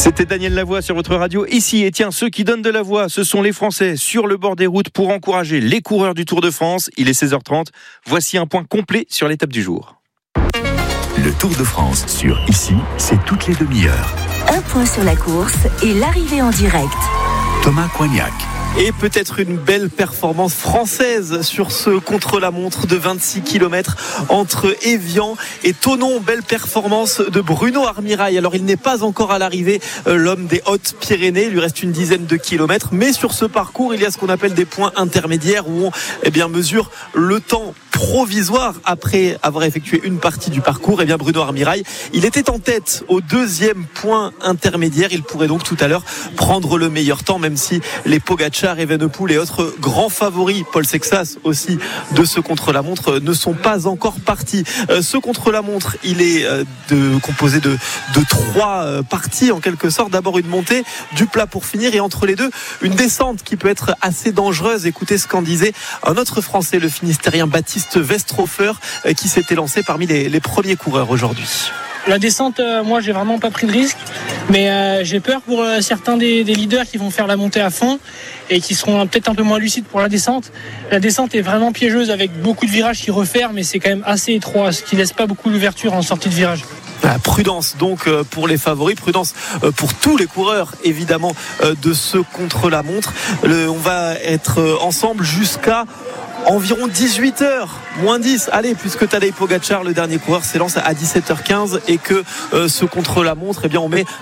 C'était Daniel Lavoie sur votre radio ici. Et tiens, ceux qui donnent de la voix, ce sont les Français sur le bord des routes pour encourager les coureurs du Tour de France. Il est 16h30. Voici un point complet sur l'étape du jour. Le Tour de France sur Ici, c'est toutes les demi-heures. Un point sur la course et l'arrivée en direct. Thomas Coignac. Et peut-être une belle performance française sur ce contre-la-montre de 26 km entre Évian et Thonon. Belle performance de Bruno Armirail. Alors il n'est pas encore à l'arrivée, l'homme des Hautes-Pyrénées. Il lui reste une dizaine de kilomètres. Mais sur ce parcours, il y a ce qu'on appelle des points intermédiaires où on mesure le temps provisoire après avoir effectué une partie du parcours. Et bien Bruno Armirail, il était en tête au deuxième point intermédiaire. Il pourrait donc tout à l'heure prendre le meilleur temps, même si les Pogacar, Evenepoel et autres grands favoris, Paul Sexas aussi, de ce contre-la-montre ne sont pas encore partis. Ce contre-la-montre, il est composé de trois parties en quelque sorte. D'abord une montée, du plat pour finir, et entre les deux une descente qui peut être assez dangereuse. Écoutez ce qu'en disait un autre Français, le Finistérien Baptiste Westhofer, qui s'était lancé parmi les premiers coureurs aujourd'hui. La descente, moi j'ai vraiment pas pris de risque, mais j'ai peur pour certains des leaders qui vont faire la montée à fond et qui seront peut-être un peu moins lucides pour la descente. La descente est vraiment piégeuse avec beaucoup de virages qui referment, mais c'est quand même assez étroit, ce qui laisse pas beaucoup d'ouverture en sortie de virage. Prudence donc pour les favoris, prudence pour tous les coureurs évidemment de ce contre-la-montre. On va être ensemble jusqu'à environ 18h, moins 10. Allez, puisque Tadej Pogacar, le dernier coureur, s'élance à 17h15 et que ce contre-la-montre, eh bien, on met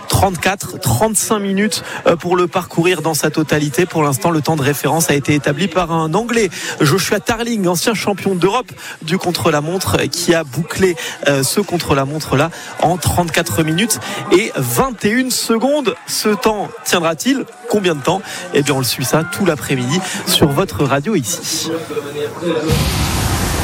35 minutes pour le parcourir dans sa totalité. Pour l'instant, le temps de référence a été établi par un Anglais, Joshua Tarling, ancien champion d'Europe du contre-la-montre, qui a bouclé ce contre-la-montre-là en 34 minutes et 21 secondes. Ce temps tiendra-t-il ? Combien de temps ? Eh bien, on le suit ça tout l'après-midi sur votre radio ici.